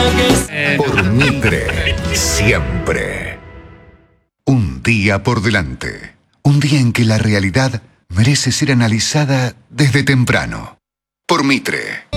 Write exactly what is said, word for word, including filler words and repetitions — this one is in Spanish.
Por Mitre, siempre. Un día por delante. Un día en que la realidad merece ser analizada desde temprano. Por Mitre.